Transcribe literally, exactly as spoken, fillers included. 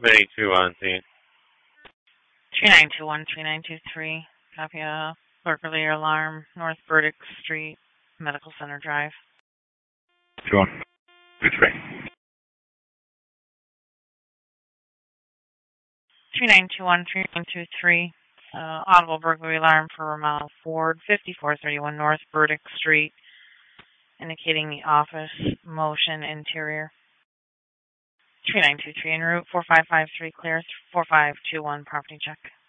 May two on scene. three nine two one, three nine two three. Copy a burglary alarm, North Burdick Street, Medical Center Drive. two one two three. three nine two one, three nine two three. Uh, audible burglary alarm for Ramal Ford, fifty-four thirty-one North Burdick Street, indicating the office motion interior. three nine two three en route, four five five three clear, four five two one property check.